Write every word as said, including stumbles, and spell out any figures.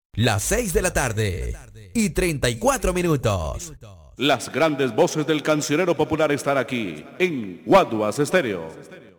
Las seis de la tarde y treinta y cuatro minutos. Las grandes voces del cancionero popular están aquí en Guaduas Estéreo.